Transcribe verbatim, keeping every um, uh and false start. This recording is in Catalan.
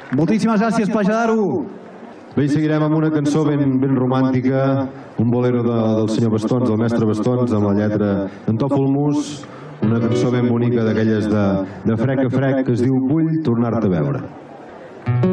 Moltíssimes gràcies, Pla Genaro. Bé, i seguirem amb una cançó ben, ben romàntica, un bolero de, del senyor Bastons, del mestre Bastons, amb la lletra d'Antòfol Mus, una cançó ben bonica d'aquelles de, de frec a frec que es diu Vull tornar-te a veure.